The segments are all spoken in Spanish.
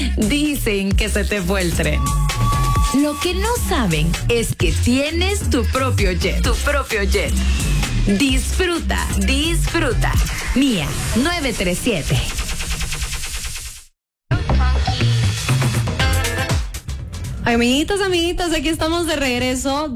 Dicen que se te fue el tren. Lo que no saben es que tienes tu propio jet. Tu propio jet. Disfruta, disfruta. Mía 937. Amiguitos, aquí estamos de regreso,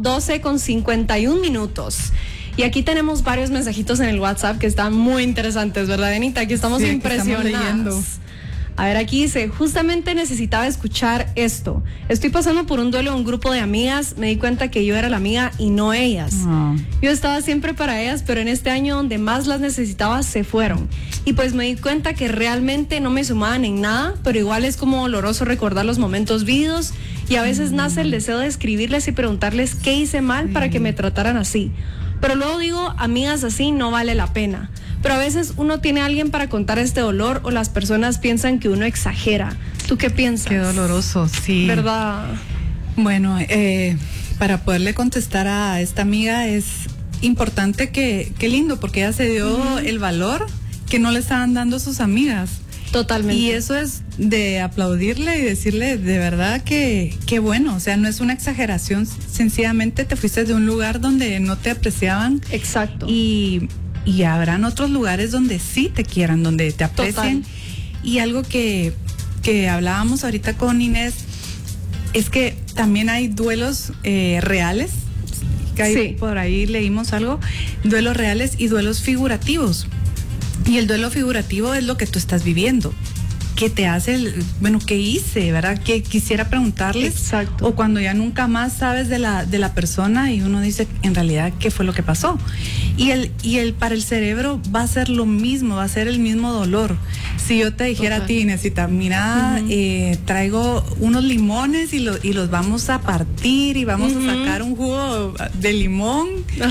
12:51. Y aquí tenemos varios mensajitos en el WhatsApp que están muy interesantes, ¿verdad, Anita? Aquí estamos impresionados. Estamos leyendo. A ver, aquí dice, justamente necesitaba escuchar esto. Estoy pasando por un duelo de un grupo de amigas. Me di cuenta que yo era la amiga y no ellas. Yo estaba siempre para ellas, pero en este año donde más las necesitaba se fueron. Y pues me di cuenta que realmente no me sumaban en nada, pero igual es como doloroso recordar los momentos vividos y a veces nace el deseo de escribirles y preguntarles qué hice mal para que me trataran así. Pero luego digo, amigas así no vale la pena. Pero a veces uno tiene a alguien para contar este dolor o las personas piensan que uno exagera. ¿Tú qué piensas? Qué doloroso, sí. ¿Verdad? Bueno, para poderle contestar a esta amiga es importante qué lindo, porque ella se dio el valor que no le estaban dando sus amigas. Totalmente. Y eso es de aplaudirle y decirle de verdad que bueno, o sea, no es una exageración, sencillamente te fuiste de un lugar donde no te apreciaban. Exacto. Y habrán otros lugares donde sí te quieran, donde te aprecien. Total. Y algo que hablábamos ahorita con Inés es que también hay duelos reales, que hay, por ahí leímos algo, duelos reales y duelos figurativos. Y el duelo figurativo es lo que tú estás viviendo, que te hace, ¿qué hice? ¿Verdad? Que quisiera preguntarles. Exacto. O cuando ya nunca más sabes de la persona y uno dice, en realidad, ¿qué fue lo que pasó? Y para el cerebro va a ser lo mismo, va a ser el mismo dolor. Si yo te dijera a ti, Inesita, mira, traigo unos limones y los vamos a partir y vamos a sacar un jugo de limón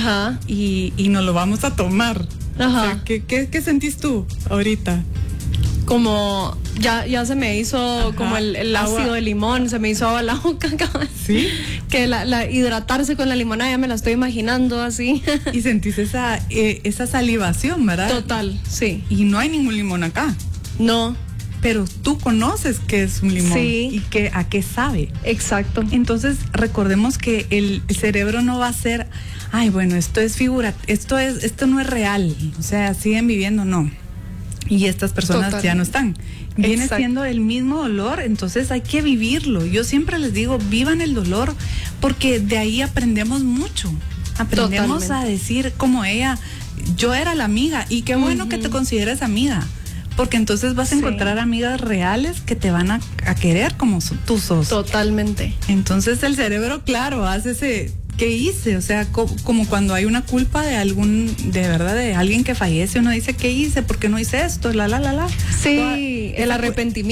y nos lo vamos a tomar. Ajá. O sea, ¿qué sentís tú ahorita? Como ya se me hizo como el ácido de limón, se me hizo agua la boca. ¿Sí? Que la hidratarse con la limonada, ya me la estoy imaginando así. Y sentís esa salivación, ¿verdad? Total, sí. Y no hay ningún limón acá. No. Pero tú conoces qué es un limón. Sí. Y a qué sabe. Exacto. Entonces recordemos que el cerebro no va a ser, ay, bueno, esto es figura, esto no es real, o sea, siguen viviendo, no. Y estas personas ya no están. Viene siendo el mismo dolor, entonces hay que vivirlo. Yo siempre les digo, vivan el dolor, porque de ahí aprendemos mucho. Aprendemos a decir como ella, yo era la amiga, y qué bueno que te consideres amiga, porque entonces vas a encontrar amigas reales que te van a querer como tú sos. Totalmente. Entonces el cerebro, claro, hace ese... ¿Qué hice? O sea, como cuando hay una culpa de verdad, de alguien que fallece, uno dice, ¿qué hice? ¿Por qué no hice esto? Sí, el arrepentimiento.